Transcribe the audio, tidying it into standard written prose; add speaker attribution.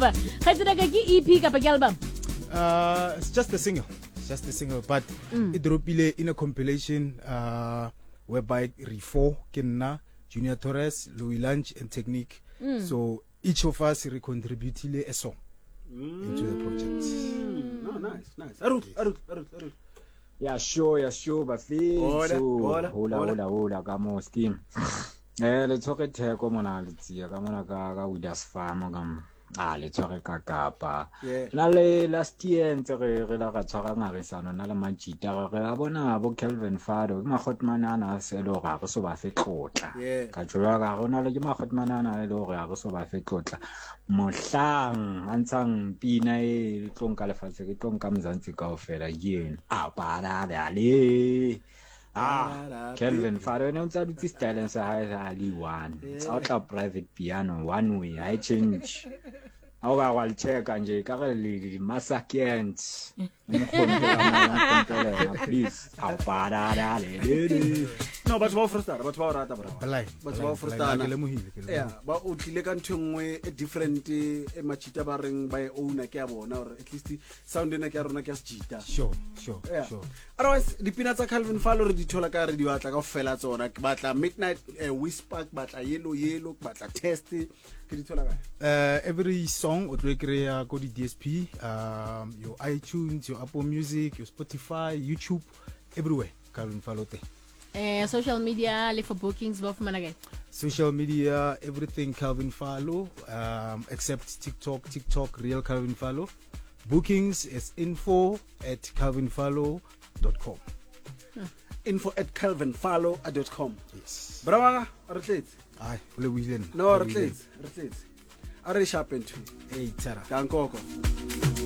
Speaker 1: over. Khaitsana ka ke EP kapa ke album?
Speaker 2: It's just a single. It's just a single, but it dropile in a compilation whereby Re4, Kenna, Junior Torres, Louis Lange, and Technique. So each of us contributed a song into the project.
Speaker 3: No, nice. Arut.
Speaker 4: Yeah, sure, Bafi. Hola, kamo scheme. Let's talk it here, come on, let's see. Come on, we just farm. Let's talk it kapa. Nale last year, re la ka tshwara ngarisano na le majita re a bona bo Kelvin Fado ma khotmanana se lo ga go so ba fetlotla ka tshwara ga gona le ma khotmanana le go ya go so ba fetlotla mohlang antshang pina e tlonka lefatshe ke tlonka mzantsi kaofela yena para le Kelvin Fado ne untsa dutse style sa ha ali one it's out of private piano one way I change Awa wal check anje ka re le masakent please para le
Speaker 3: no but ba frustara but ba rata bra
Speaker 2: Balai.
Speaker 3: but ba frustana yeah ba o tlile ka nthongwe a different e machita ba reng ba e owner ke a bona or at least sound ena ke a rona ke a sejita
Speaker 2: Sure.
Speaker 3: otherwise dipina tsa Calvin Falo re di thola ka re di batla ka fela tsona ke batla midnight whisper ke batla yellow ke batla test ke di thola ka
Speaker 2: Every song o tlo kry-a go di DSP, your iTunes, your Apple Music, your Spotify, YouTube, everywhere. Calvin Falo te.
Speaker 1: Social media, for bookings, both managay.
Speaker 2: Social media, everything Calvin Falo, except TikTok, real Calvin Falo. Bookings is info@calvinfalo.com.
Speaker 3: info@calvinfalo.com.
Speaker 2: Yes.
Speaker 3: Brava, retlet.
Speaker 2: Aye, le weekend.
Speaker 3: No, retlet. Are sharp into.
Speaker 2: Hey, Tara.
Speaker 3: Dankoko.